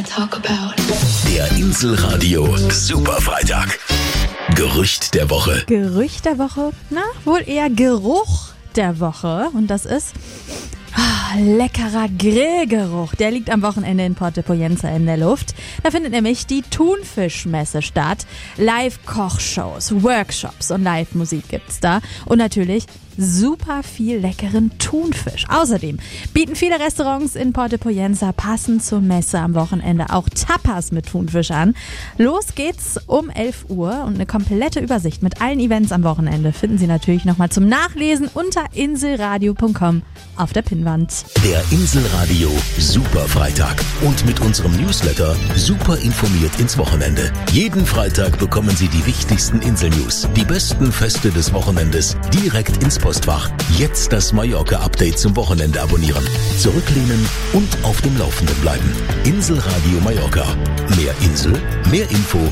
talk about. Der Inselradio Superfreitag. Gerücht der Woche. Gerücht der Woche? Na, wohl eher Geruch der Woche. Und das ist leckerer Grillgeruch. Der liegt am Wochenende in Porto Poyenza in der Luft. Da findet nämlich die Thunfischmesse statt. Live-Kochshows, Workshops und Live-Musik gibt's da. Und natürlich super viel leckeren Thunfisch. Außerdem bieten viele Restaurants in Porto Poyenza passend zur Messe am Wochenende auch Tapas mit Thunfisch an. Los geht's um 11 Uhr und eine komplette Übersicht mit allen Events am Wochenende finden Sie natürlich nochmal zum Nachlesen unter inselradio.com auf der Pinnwand. Der Inselradio Superfreitag. Und mit unserem Newsletter super informiert ins Wochenende. Jeden Freitag bekommen Sie die wichtigsten Inselnews, die besten Feste des Wochenendes direkt ins Postfach. Jetzt das Mallorca-Update zum Wochenende abonnieren. Zurücklehnen und auf dem Laufenden bleiben. Inselradio Mallorca. Mehr Insel, mehr Info